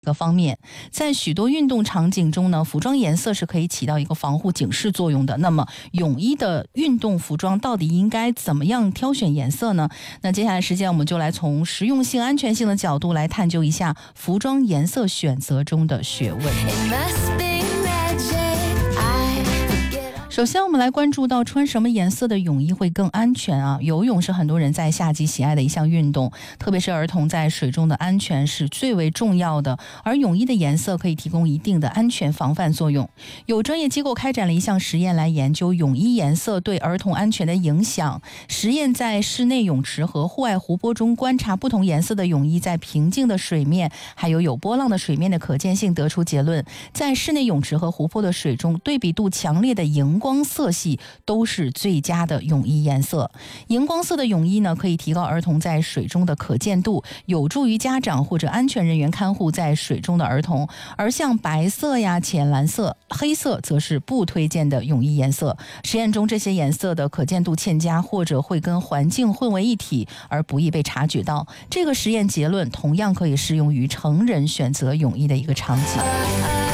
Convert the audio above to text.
个方面。在许多运动场景中呢，服装颜色是可以起到一个防护警示作用的。那么泳衣的运动服装到底应该怎么样挑选颜色呢？那接下来时间我们就来从实用性、安全性的角度来探究一下服装颜色选择中的学问。首先我们来关注到穿什么颜色的泳衣会更安全啊？游泳是很多人在夏季喜爱的一项运动，特别是儿童在水中的安全是最为重要的，而泳衣的颜色可以提供一定的安全防范作用。有专业机构开展了一项实验来研究泳衣颜色对儿童安全的影响。实验在室内泳池和户外湖泊中观察不同颜色的泳衣在平静的水面还有波浪的水面的可见性，得出结论，在室内泳池和湖泊的水中，对比度强烈的荧光色系都是最佳的泳衣颜色。荧光色的泳衣呢，可以提高儿童在水中的可见度，有助于家长或者安全人员看护在水中的儿童。而像白色呀、浅蓝色、黑色则是不推荐的泳衣颜色。实验中这些颜色的可见度欠佳，或者会跟环境混为一体，而不易被察觉到。这个实验结论同样可以适用于成人选择泳衣的一个场景。